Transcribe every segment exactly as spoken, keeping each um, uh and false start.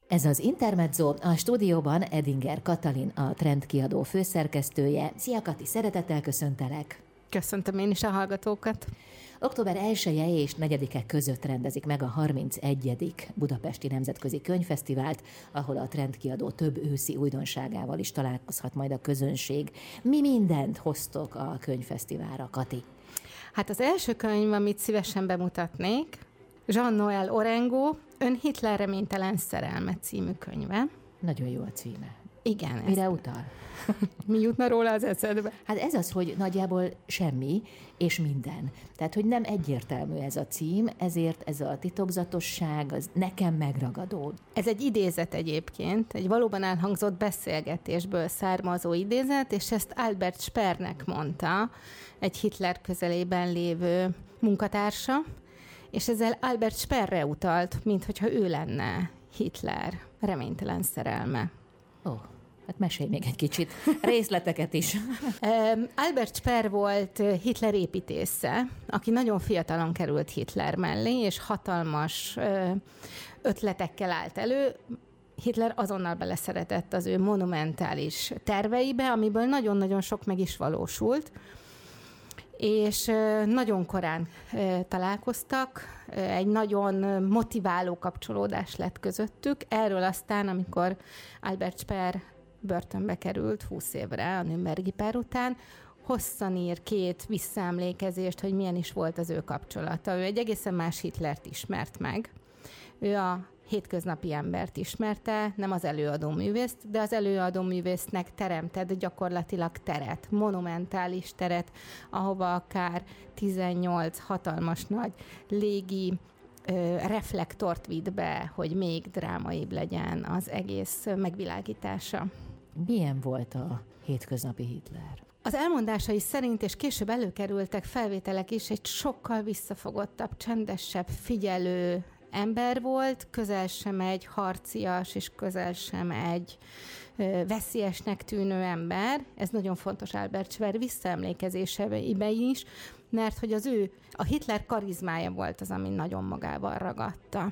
Ez az Intermezzo, a stúdióban Edinger Katalin, a Trend kiadó főszerkesztője. Szia Kati, szeretettel köszöntelek! Köszöntöm én is a hallgatókat! október elseje és negyedike között rendezik meg a harmincegyedik Budapesti Nemzetközi Könyvfesztivált, ahol a Trend kiadó több őszi újdonságával is találkozhat majd a közönség. Mi mindent hoztok a könyvfesztiválra, Kati? Hát az első könyv, amit szívesen bemutatnék, Jean-Noël Orengo, Ön Hitler reménytelen szerelme című könyve. Nagyon jó a címe. Igen. Mire ezt... utal? Mi jutna róla az eszedbe? Hát ez az, hogy nagyjából semmi és minden. Tehát, hogy nem egyértelmű ez a cím, ezért ez a titokzatosság, az nekem megragadó. Ez egy idézet egyébként, egy valóban elhangzott beszélgetésből származó idézet, és ezt Albert Speernek mondta, egy Hitler közelében lévő munkatársa, és ezzel Albert Speerre utalt, minthogyha ő lenne Hitler reménytelen szerelme. Ó, oh, hát mesélj még egy kicsit, részleteket is. Albert Speer volt Hitler építésze, aki nagyon fiatalon került Hitler mellé, és hatalmas ötletekkel állt elő. Hitler azonnal beleszeretett az ő monumentális terveibe, amiből nagyon-nagyon sok meg is valósult, és nagyon korán találkoztak, egy nagyon motiváló kapcsolódás lett közöttük. Erről aztán, amikor Albert Speer börtönbe került húsz évre a nürnbergi per után, hosszan ír két visszaemlékezést, hogy milyen is volt az ő kapcsolata. Ő egy egészen más Hitlert ismert meg. Ő a hétköznapi embert ismerte, nem az előadó művészt, de az előadó művésznek teremtett gyakorlatilag teret, monumentális teret, ahova akár tizennyolc hatalmas nagy légi ö, reflektort vitt be, hogy még drámaibb legyen az egész megvilágítása. Milyen volt a hétköznapi Hitler? Az elmondásai szerint, és később előkerültek felvételek is, egy sokkal visszafogottabb, csendesebb, figyelő ember volt, közel sem egy harcias, és közel sem egy ö, veszélyesnek tűnő ember. Ez nagyon fontos Albert Speer visszaemlékezéseiben is, mert hogy az ő, a Hitler karizmája volt az, ami nagyon magával ragadta.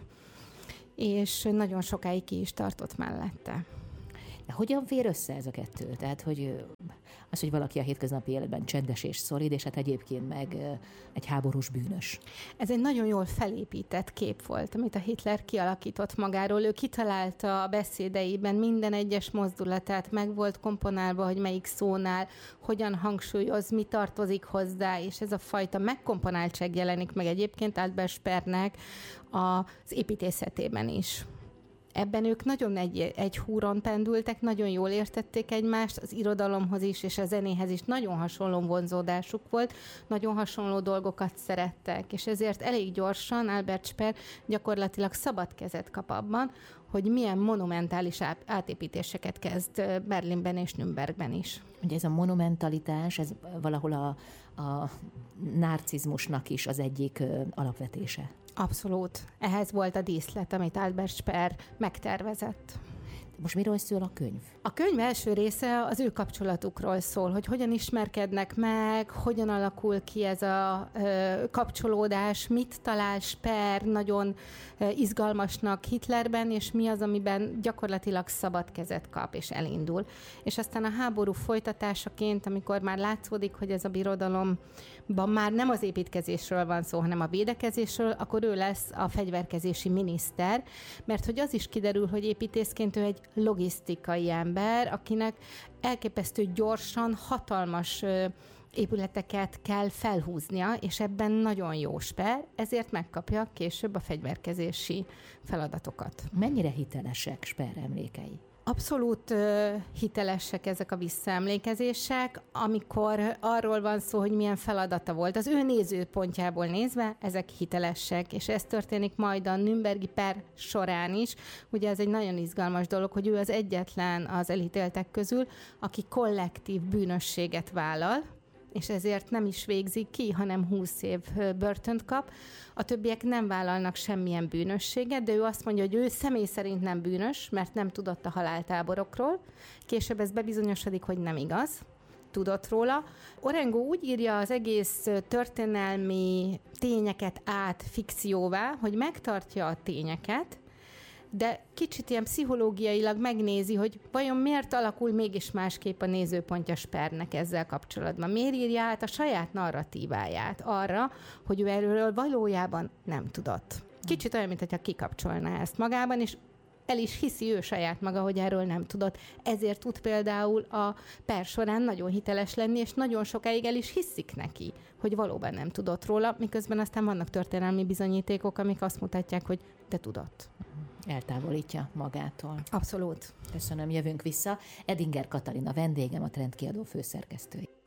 És nagyon sokáig ki is tartott mellette. De hogyan fér össze ez a kettő? Tehát, hogy az, hogy valaki a hétköznapi életben csendes és szolid, és hát egyébként meg egy háborús bűnös. Ez egy nagyon jól felépített kép volt, amit a Hitler kialakított magáról. Ő kitalálta a beszédeiben minden egyes mozdulatát, meg volt komponálva, hogy melyik szónál, hogyan hangsúlyoz, mi tartozik hozzá, és ez a fajta megkomponáltság jelenik meg egyébként Albert Speernek az építészetében is. Ebben ők nagyon egy, egy húron pendültek, nagyon jól értették egymást, az irodalomhoz is és a zenéhez is nagyon hasonló vonzódásuk volt, nagyon hasonló dolgokat szerettek, és ezért elég gyorsan Albert Speer gyakorlatilag szabad kezet kap abban, hogy milyen monumentális átépítéseket kezd Berlinben és Nürnbergben is. Ugye ez a monumentalitás, ez valahol a, a narcizmusnak is az egyik alapvetése. Abszolút. Ehhez volt a díszlet, amit Albert Speer megtervezett. Most miről szól a könyv? A könyv első része az ő kapcsolatukról szól, hogy hogyan ismerkednek meg, hogyan alakul ki ez a ö, kapcsolódás, mit talál Speer nagyon ö, izgalmasnak Hitlerben, és mi az, amiben gyakorlatilag szabad kezet kap és elindul. És aztán a háború folytatásaként, amikor már látszódik, hogy ez a birodalomban már nem az építkezésről van szó, hanem a védekezésről, akkor ő lesz a fegyverkezési miniszter, mert hogy az is kiderül, hogy építészként ő egy logisztikai ember, akinek elképesztő gyorsan hatalmas épületeket kell felhúznia, és ebben nagyon jó Speer, ezért megkapja később a fegyverkezési feladatokat. Mennyire hitelesek Speer emlékei? Abszolút uh, hitelesek ezek a visszaemlékezések, amikor arról van szó, hogy milyen feladata volt. Az ő nézőpontjából nézve ezek hitelesek, és ez történik majd a nürnbergi per során is. Ugye ez egy nagyon izgalmas dolog, hogy ő az egyetlen az elítéltek közül, aki kollektív bűnösséget vállal, és ezért nem is végzik ki, hanem húsz év börtönt kap. A többiek nem vállalnak semmilyen bűnösséget, de ő azt mondja, hogy ő személy szerint nem bűnös, mert nem tudott a haláltáborokról. Később ez bebizonyosodik, hogy nem igaz. Tudott róla. Orengo úgy írja az egész történelmi tényeket át fikcióvá, hogy megtartja a tényeket, de kicsit ilyen pszichológiailag megnézi, hogy vajon miért alakul mégis másképp a nézőpontja Spernek ezzel kapcsolatban. Miért írja át a saját narratíváját arra, hogy ő erről valójában nem tudott. Kicsit olyan, mintha kikapcsolná ezt magában, és el is hiszi ő saját maga, hogy erről nem tudott. Ezért tud például a per során nagyon hiteles lenni, és nagyon sokáig el is hiszik neki, hogy valóban nem tudott róla, miközben aztán vannak történelmi bizonyítékok, amik azt mutatják, hogy te tudott. Eltávolítja magától. Abszolút. Köszönöm, jövünk vissza. Edinger Katalin a vendégem, a Trend kiadó főszerkesztője.